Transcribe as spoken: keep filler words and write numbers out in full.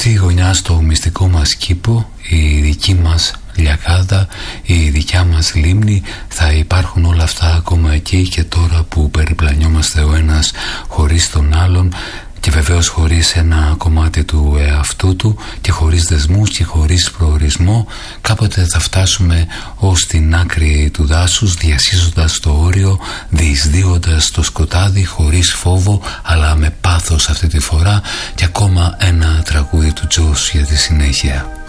αυτή η γωνιά στο μυστικό μας κήπο, η δική μας λιακάδα, η δικιά μας λίμνη, θα υπάρχουν όλα αυτά ακόμα εκεί και τώρα που περιπλανιόμαστε ο ένας χωρίς τον άλλον, και βεβαίως χωρίς ένα κομμάτι του εαυτού του και χωρίς δεσμούς και χωρίς προορισμό. Κάποτε θα φτάσουμε ως την άκρη του δάσους, διασχίζοντας το όριο, διεισδύοντας το σκοτάδι, χωρίς φόβο αλλά με πάθος αυτή τη φορά, και ακόμα ένα τραγούδι του Τζος για τη συνέχεια.